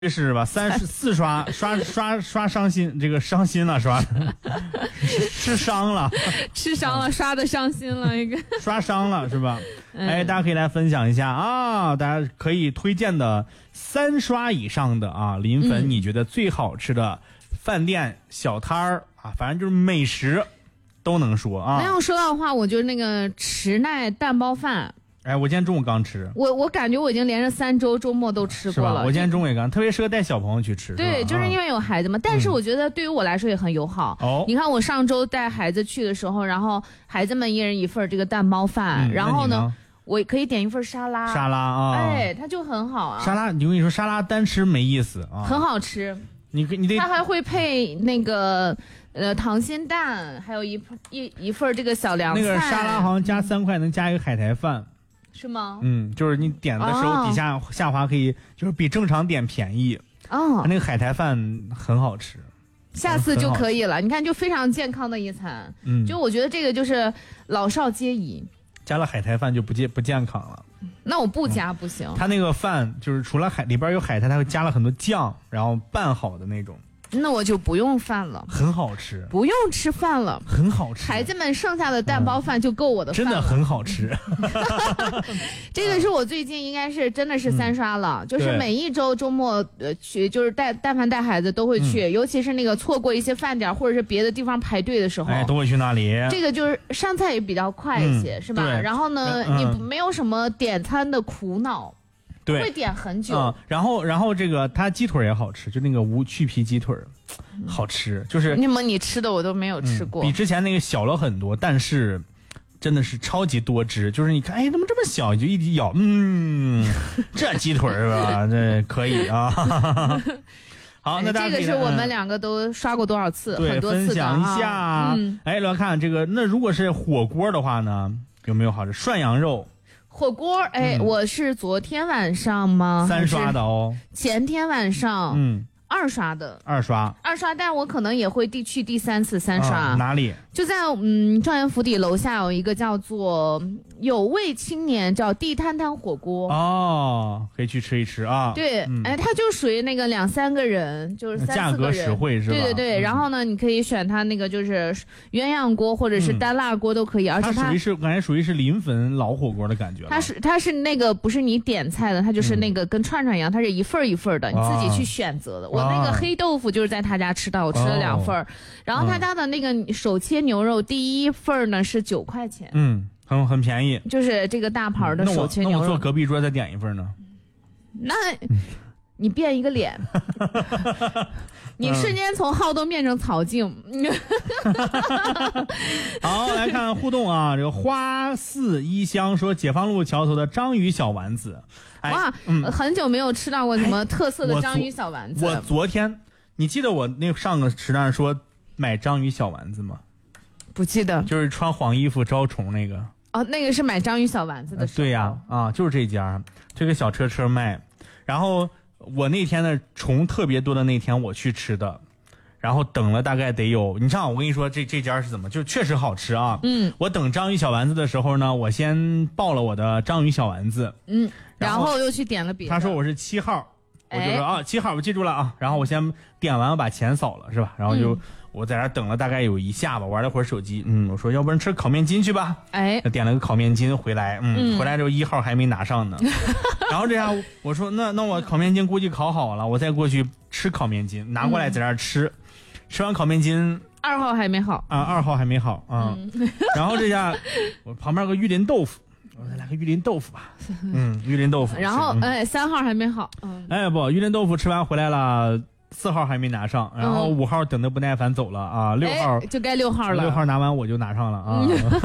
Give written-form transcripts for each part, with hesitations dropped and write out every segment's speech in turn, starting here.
是吧？4刷伤心，这个伤心了是吧？吃伤了， 吃伤了，刷的伤心了一个， 刷伤了是吧？哎，大家可以来分享一下啊，大家可以推荐的3刷以上的啊，临汾你觉得最好吃的饭店、小摊儿啊，反正就是美食都能说啊。 那要说到的话，我就是那个池奈蛋包饭。 哎，我今天中午刚吃， 我感觉我已经连着3周周末都吃过了。 我今天中午也刚，特别适合带小朋友去吃。 对，就是因为有孩子嘛。但是我觉得对于我来说也很友好。你看我上周带孩子去的时候，然后孩子们一人一份这个蛋包饭，然后呢，我可以点一份沙拉。 沙拉啊， 哎，它就很好啊。 沙拉，我跟你说，沙拉单吃没意思啊。 很好吃。你得，它还会配那个溏心蛋，还有一份这个小凉菜。 那个沙拉好像加3块能加一个海苔饭。 是吗？ 就是你点的时候底下下滑可以，就是比正常点便宜哦。那个海苔饭很好吃， 下次就可以了。你看，就非常健康的一餐。就我觉得这个就是老少皆宜。 加了海苔饭就不健康了。 那我不加不行。 它那个饭就是除了里边有海苔，它会加了很多酱，然后拌好的那种。 那我就不用饭了， 很好吃。 不用吃饭了， 很好吃。 孩子们剩下的蛋包饭就够我的饭了， 真的很好吃。 这个是我最近应该是真的是3刷了，就是每一周周末去，就是但凡带孩子都会去，尤其是那个错过一些饭点或者是别的地方排队的时候， 哎，都会去那里。 这个就是上菜也比较快一些，是吧？然后呢，你没有什么点餐的苦恼。对，会点很久。 然后这个它鸡腿也好吃，就那个无去皮鸡腿，好吃。就是你吃的我都没有吃过， 比之前那个小了很多，但是真的是超级多汁。就是你看，哎，怎么这么小？你就一咬，这鸡腿是吧？这可以啊。好，那大家这个是我们2个都刷过多少次， 对， 很多次的分享一下。哎，来看这个，那如果是火锅的话呢，有没有好吃涮羊肉？ 火锅，哎，我是昨天晚上吗 ？3刷的哦。 前天晚上，2刷的。 2刷， 但我可能也会去第3次3刷。 哪里？ 就在状元府邸楼下有一个叫做有味青年，叫地摊摊火锅。 哦，可以去吃一吃啊。 对，哎，它就属于那个2-3个人，就是3-4个人， 价格实惠是吧？ 对。然后呢，你可以选它那个就是鸳鸯锅或者是单辣锅都可以，而且它感觉属于是临汾老火锅的感觉。 它是那个不是你点菜的，它就是那个跟串串一样，它是一份一份的，你自己去选择的。我那个黑豆腐就是在他家吃到，我吃了2份，然后他家的那个手切牛肉第1份呢是9块钱， 很便宜， 就是这个大盘的手切牛肉。 那我坐隔壁桌再点一份呢？ 那你变一个脸，你瞬间从好动变成曹静。 好，来看互动啊！这个花似衣香说，解放路桥头的章鱼小丸子， 哇，很久没有吃到过什么特色的章鱼小丸子。 我昨天，你记得我那上个时段说买章鱼小丸子吗？ 不记得， 就是穿黄衣服招虫那个。 哦，那个是买章鱼小丸子的时候。 对呀，就是这家，这个小车卖。然后我那天的虫特别多的那天我去吃的，然后等了大概得有，你像我跟你说这家是怎么，就确实好吃啊。我等章鱼小丸子的时候呢，我先报了我的章鱼小丸子， 然后又去点了别的。 他说我是7号，我就说7号我记住了啊。然后我先点完，我把钱扫了是吧？然后就。我在那等了大概有1下吧，玩了会儿手机。我说要不然吃烤面筋去吧。哎，点了个烤面筋回来。回来之后1号还没拿上呢。然后这下我说那我烤面筋估计烤好了，我再过去吃烤面筋，拿过来在那吃。吃完烤面筋 ，2号还没好啊，2号还没好啊。然后这下我旁边有个玉林豆腐，我再来个玉林豆腐吧。玉林豆腐。 然后3号还没好。 不，玉林豆腐吃完回来了。4号还没拿上，然后5号等得不耐烦走了啊，6号就该6号了。 6号拿完我就拿上了啊，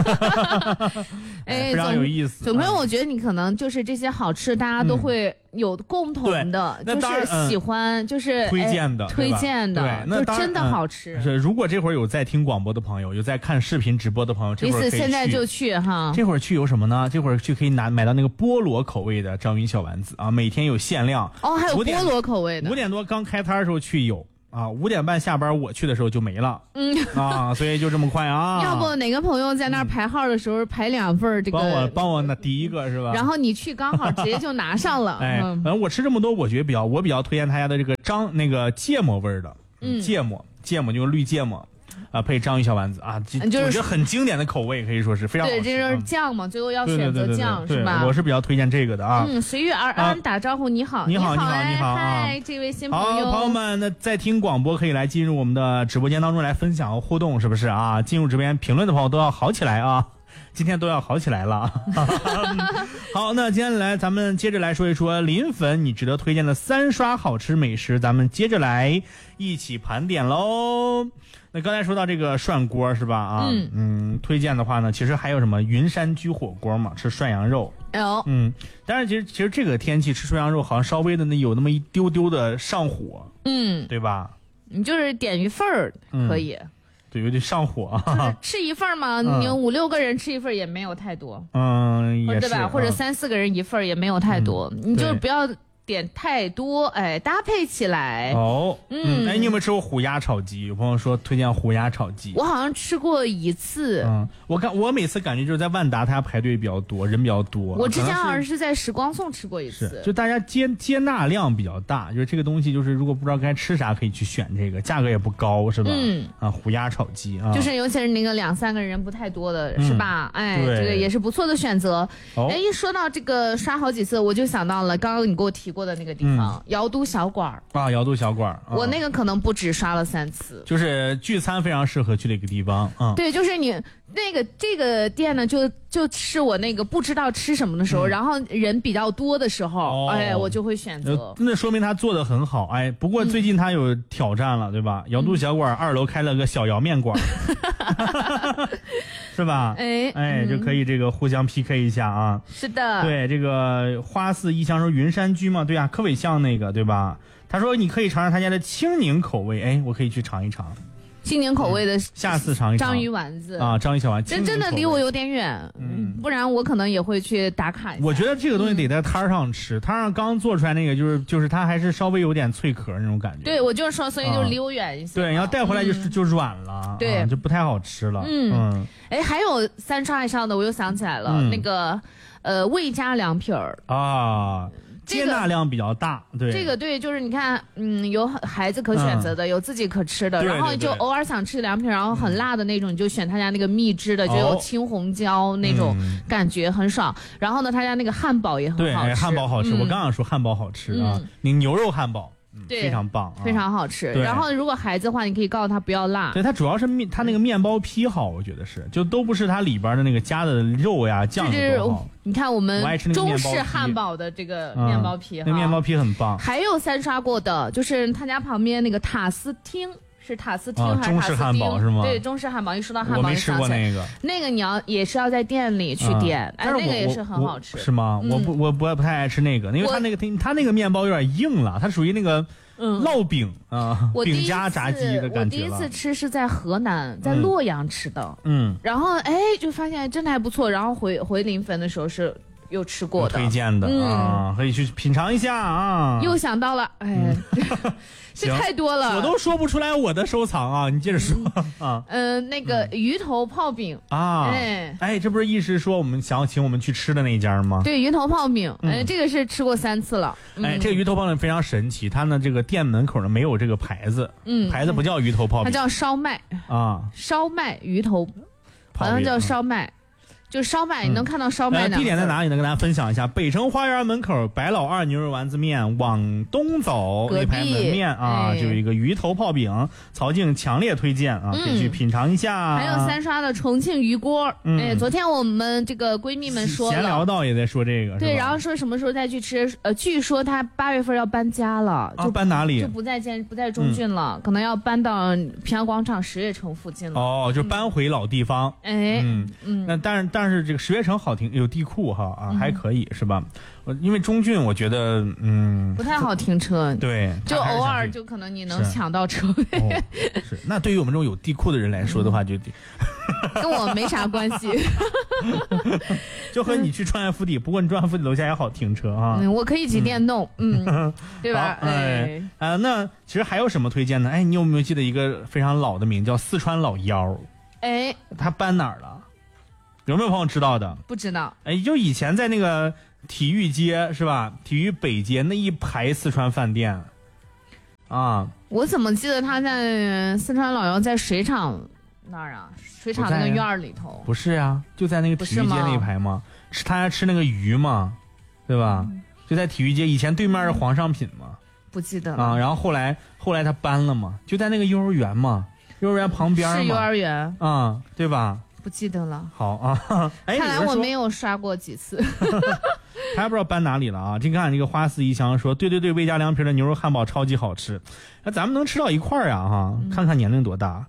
非常有意思。 总归我觉得你可能就是这些好吃，大家都会有共同的，就是喜欢，就是推荐的， 对，那真的好吃。 如果这会儿有在听广播的朋友，有在看视频直播的朋友，这会儿可以去， 现在就去哈。 这会儿去有什么呢？这会儿去可以买到那个菠萝口味的章鱼小丸子啊，每天有限量。 还有菠萝口味的。 5点多刚开摊的时候去有。 啊，5点半下班我去的时候就没了，所以就这么快啊。 要不哪个朋友在那儿排号的时候排2份这个， 帮我那第一个是吧？ 然后你去刚好直接就拿上了。 反正我吃这么多，我比较推荐他家的这个那个芥末味儿的，芥末就是绿芥末。配章鱼小丸子啊，就是我觉得很经典的口味，可以说是非常好吃。 对，这就是酱嘛，最后要选择酱是吧？ 我是比较推荐这个的啊。 随遇而安，打招呼，你好， 你好， 嗨，这位新朋友。 好，朋友们，那在听广播可以来进入我们的直播间当中来分享和互动，是不是啊？进入直播间评论的朋友都要好起来啊！今天都要好起来了。好，那接下来咱们接着来说一说临汾你值得推荐的3刷好吃美食，咱们接着来一起盘点喽。那刚才说到这个涮锅是吧？推荐的话呢，其实还有什么云山居火锅嘛，吃涮羊肉。但是其实这个天气吃涮羊肉好像稍微的有那么一丢丢的上火，对吧？ 你就是点一份儿可以。 对，有点上火， 就是吃一份嘛，你5、6个人吃一份也没有太多， 也是对吧？或者3、4个人一份也没有太多，你就不要点太多，搭配起来。 你有没有吃过虎鸭炒鸡？有朋友说推荐虎鸭炒鸡， 我好像吃过1次。 我每次感觉就是在万达，他排队比较多，人比较多。 我之前好像是在时光颂吃过1次， 就大家接纳量比较大，就是这个东西，就是如果不知道该吃啥，可以去选这个，价格也不高，是吧？虎鸭炒鸡啊， 就是尤其是那个2、3个人不太多的，是吧？这个也是不错的选择。一说到这个刷好几次，我就想到了刚刚你给我提过的那个地方，瑶都小馆啊，瑶都小馆， 我那个可能不止刷了3次， 就是聚餐非常适合去的一个地方。 对，就是你这个店呢，就是我那个不知道吃什么的时候，然后人比较多的时候，我就会选择。 那说明他做的很好，不过最近他有挑战了，对吧？瑶都小馆2楼开了个小瑶面馆，是吧？就可以这个互相 PK 一下啊。 是的， 对，这个花四一香说云山居嘛，对啊，柯伟巷那个，对吧？他说你可以尝尝他家的青柠口味，我可以去尝一尝。 青柠口味的， 下次尝一尝章鱼丸子啊，章鱼小丸子， 真的离我有点远，不然我可能也会去打卡一下。 我觉得这个东西得在摊上吃，摊上刚做出来那个就是它还是稍微有点脆壳那种感觉。 对，我就是说，所以就离我远一些。 对，你要带回来就软了， 对， 就不太好吃了。 还有3刷以上的，我又想起来了，那个魏家凉皮儿啊。接纳量比较大，对这个对，就是你看，有孩子可选择的，有自己可吃的，然后就偶尔想吃凉皮，然后很辣的那种，你就选他家那个蜜汁的，就有青红椒那种感觉，很爽。然后呢，他家那个汉堡也很好吃， 对，汉堡好吃。我刚想说汉堡好吃啊，那牛肉汉堡。非常棒， 非常好吃。然后如果孩子的话，你可以告诉他不要辣。 对，它主要是它那个面包坯好，我觉得是，就都不是它里边的那个加的肉呀酱多好。 你看我们中式汉堡的这个面包坯， 那面包坯很棒。 还有3刷过的，就是他家旁边那个塔斯汀。是塔斯汀还是塔斯汀？ 中式汉堡是吗？ 对，中式汉堡。一说到汉堡， 我没吃过那个。 那个你也是要在店里去点，那个也是很好吃。 是吗？我不太爱吃那个，因为它那个面包有点硬了，它属于那个烙饼啊，饼夹炸鸡的感觉。 我第一次吃是在河南，在洛阳吃的。然后就发现真的还不错。然后回临汾的时候是有吃过的， 推荐的啊，可以去品尝一下啊。 又想到了，这太多了， 我都说不出来我的收藏啊！你接着说啊。 那个鱼头泡饼啊，这不是一时说我们想要请我们去吃的那一家吗？ 对，鱼头泡饼，这个是吃过3次了。 这个鱼头泡饼非常神奇，它呢这个店门口呢没有这个牌子，牌子不叫鱼头泡饼， 它叫烧麦啊，烧麦鱼头，好像叫烧麦。就烧麦，你能看到烧麦的。 地点在哪里呢？跟大家分享一下：北城花园门口白老二牛肉丸子面，往东走那排门面啊，就有一个鱼头泡饼，曹静强烈推荐啊，可以去品尝一下。 还有3刷的重庆鱼锅，昨天我们这个闺蜜们说了， 闲聊到也在说这个， 对，然后说什么时候再去吃？据说她8月份要搬家了，就搬哪里？ 就不在中郡了，可能要搬到平遥广场10月城附近了。 哦，就搬回老地方。那但是这个10月城好停，有地库哈还可以是吧？因为中郡我觉得不太好停车， 对， 就偶尔就可能你能抢到车位。 是，那对于我们这种有地库的人来说的话，就跟我没啥关系。 就和你去川安府邸，不过你川安府邸楼下也好停车啊。 我可以骑电动，对吧？ 那其实还有什么推荐呢？哎，你有没有记得一个非常老的名叫四川老妖？ 哎， 他搬哪儿了？有没有朋友知道的？ 不知道。 哎，就以前在那个体育街是吧？体育北街那一排四川饭店啊。 我怎么记得他在四川老妖在水厂那儿啊？水厂那个院儿里头？ 不是呀，就在那个体育街那一排嘛。他还吃那个鱼嘛，对吧？就在体育街，以前对面是皇上品嘛。 不记得了啊。然后后来他搬了嘛，就在那个幼儿园嘛，幼儿园旁边嘛。 是幼儿园啊，对吧？ 不记得了。 好啊，哎， 看来我没有刷过几次。 他还不知道搬哪里了啊！这看这个花四一香说，对，魏家凉皮的牛肉汉堡超级好吃，那咱们能吃到一块儿呀哈！看看年龄多大，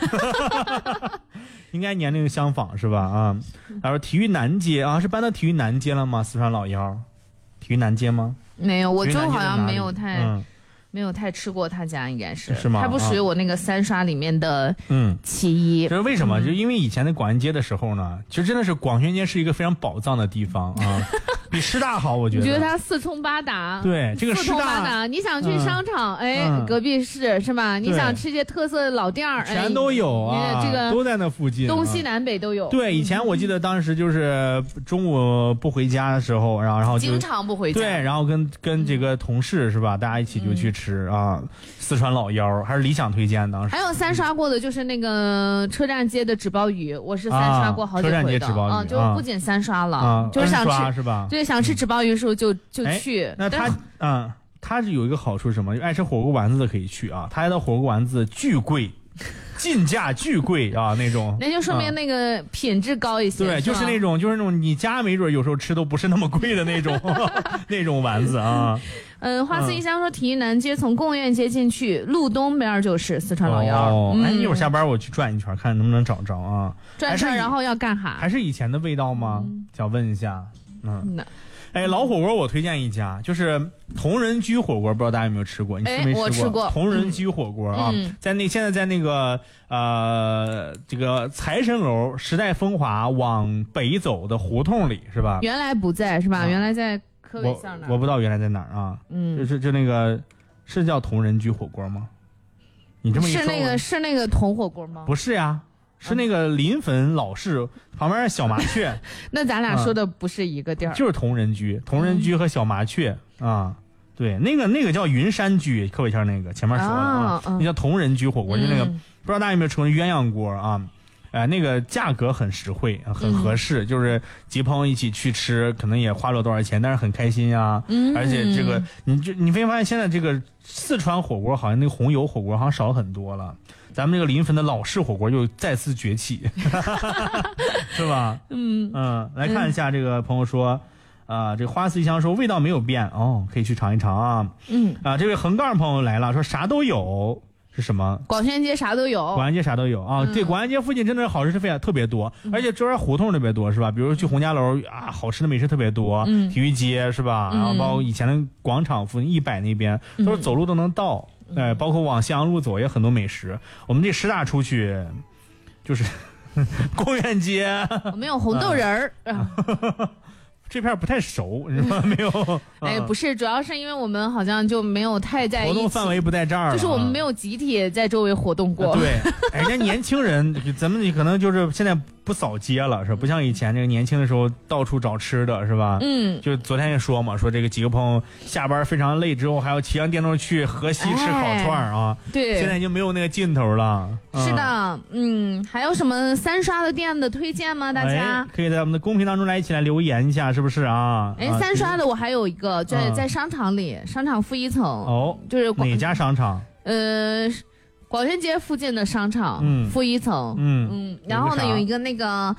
应该年龄相仿是吧？啊，他说体育南街啊，是搬到体育南街了吗？四川老妖，体育南街吗？ 没有，我就好像没有太吃过他家，应该是吗？ 它不属于我那个三刷里面的其一。 这是为什么？就因为以前的广元街的时候呢，其实真的是广元街是一个非常宝藏的地方啊。比师大好，我觉得。 你觉得它四通八达？ 对，这个师大， 你想去商场，隔壁是吧？你想吃些特色的老店儿， 全都有啊， 这个都在那附近， 东西南北都有。 对，以前我记得当时就是中午不回家的时候，然后经常不回家。 对，然后跟这个同事是吧，大家一起就去吃啊。四川老妖还是理想推荐当时。 还有三刷过的就是那个车站街的纸包鱼，我是三刷过好几回的。 车站街纸包鱼， 就不仅三刷了，就是想吃是吧？ 对，想吃纸包鱼的时候就去。 那它是有一个好处是什么？爱吃火锅丸子的可以去啊，它的火锅丸子巨贵。进价巨贵啊，那种， 那就说明那个品质高一些。 对，就是那种你家没准有时候吃都不是那么贵的那种那种丸子啊。 花四一香说体育南街从贡院街进去，路东边就是四川老妖。 一会儿下班我去转一圈，看能不能找着啊。 转圈然后要干哈？ 还是以前的味道吗？想问一下。老火锅我推荐一家，就是同仁居火锅，不知道大家有没有吃过？你吃没吃过？ 我吃过同仁居火锅啊，现在在那个这个财神楼时代风华往北走的胡同里是吧？ 原来不在是吧？原来在科威巷那儿。 我不知道原来在哪儿啊。就那个是叫同仁居火锅吗？你这么一说， 是那个铜火锅吗？ 不是呀。是那个临汾老市旁边的小麻雀。 那咱俩说的不是一个地儿。 就是同仁居和小麻雀啊。对，那个叫云山居，科伟圈那个前面说的啊，那叫同仁居火锅，就那个不知道大家有没有吃过鸳鸯锅啊？那个价格很实惠，很合适，就是几朋友一起去吃，可能也花了多少钱，但是很开心呀。而且这个你会发现现在这个四川火锅好像那个红油火锅好像少了很多了。咱们这个临汾的老式火锅又再次崛起，是吧？来看一下这个朋友说，这个花四一香说味道没有变哦，可以去尝一尝啊。这位横杠朋友来了，说啥都有。是什么？ 广元街啥都有， 广元街啥都有啊！对，广元街附近真的是好吃是特别多，而且这边胡同特别多，是吧？比如去洪家楼啊，好吃的美食特别多。体育街是吧？然后包括以前的广场附近100那边，都是走路都能到。包括往襄阳路走也很多美食。我们这师大出去，就是公园街， 我们有红豆人儿。 这片不太熟，是吧？没有。 不是，主要是因为我们好像就没有太在一起， 活动范围不在这儿， 就是我们没有集体在周围活动过。 对，人家年轻人，咱们可能就是现在不扫街了，是吧？不像以前这个年轻的时候到处找吃的，是吧？就昨天也说嘛，说这个几个朋友下班非常累之后，还要骑上电动去河西吃烤串啊。 对， 现在就没有那个劲头了。 是的，还有什么三刷的店的推荐吗？大家可以在我们的公屏当中一起来留言一下，是不是啊？ 三刷的我还有一个在商场里，商场负一层哦， 就是哪家商场？ 广元街附近的商场，负一层，然后呢有一个那个，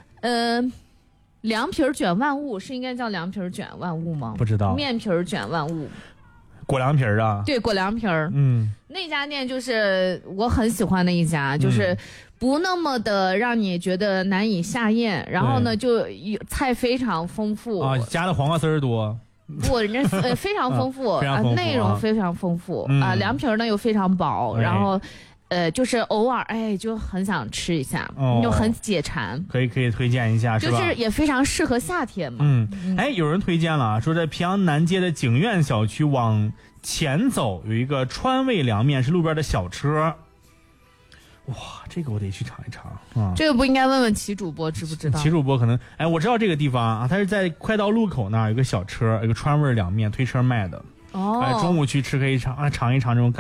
凉皮卷万物，是应该叫凉皮卷万物吗？ 不知道。 面皮卷万物， 果凉皮啊？ 对，果凉皮。那家店就是我很喜欢的一家，就是不那么的让你觉得难以下咽，然后呢就菜非常丰富啊，加的黄瓜丝多。 不，人家非常丰富，内容非常丰富凉皮呢又非常薄，然后就是偶尔就很想吃一下，就很解馋。 可以推荐一下，是吧？ 就是也非常适合夏天嘛。 有人推荐了，说在平阳南街的景苑小区往前走有一个川味凉面，是路边的小车。哇，这个我得去尝一尝啊！ 这个不应该问问齐主播知不知道？ 齐主播可能我知道这个地方啊，它是在快到路口那儿有个小车，有个川味凉面推车卖的。中午去吃可以尝一尝这种感觉。